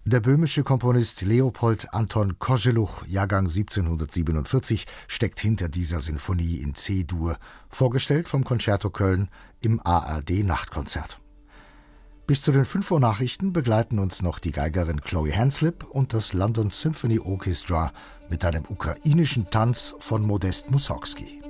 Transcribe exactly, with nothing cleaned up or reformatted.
Der böhmische Komponist Leopold Anton Kozeluch, Jahrgang siebzehnhundertsiebenundvierzig, steckt hinter dieser Sinfonie in C-Dur, vorgestellt vom Concerto Köln im A R D-Nachtkonzert. Bis zu den fünf Uhr Nachrichten begleiten uns noch die Geigerin Chloe Hanslip und das London Symphony Orchestra mit einem ukrainischen Tanz von Modest Mussorgsky.